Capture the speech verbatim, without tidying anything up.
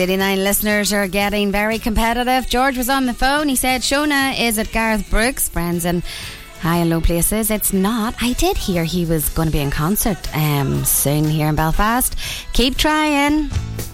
eighty-nine listeners are getting very competitive. George was on the phone. He said Shona is at Garth Brooks, friends in high and low places. It's not. I did hear he was going to be in concert um, soon here in Belfast. Keep trying.